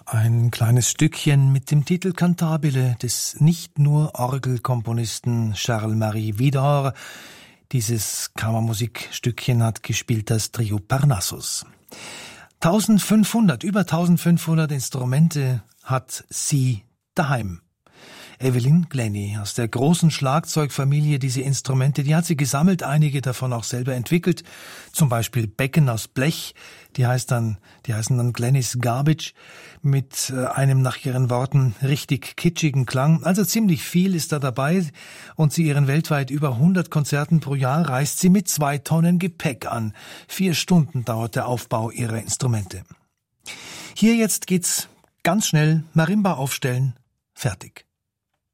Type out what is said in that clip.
Ein kleines Stückchen mit dem Titel Cantabile des nicht nur Orgelkomponisten Charles-Marie Widor. Dieses Kammermusikstückchen hat gespielt das Trio Parnassus. Über 1500 Instrumente hat sie daheim. Evelyn Glennie aus der großen Schlagzeugfamilie, diese Instrumente, die hat sie gesammelt, einige davon auch selber entwickelt. Zum Beispiel Becken aus Blech, die heißen dann Glennies Garbage, mit einem nach ihren Worten richtig kitschigen Klang. Also ziemlich viel ist da dabei, und zu ihren weltweit über 100 Konzerten pro Jahr reist sie mit 2 Tonnen Gepäck an. 4 Stunden dauert der Aufbau ihrer Instrumente. Hier jetzt geht's ganz schnell, Marimba aufstellen, fertig.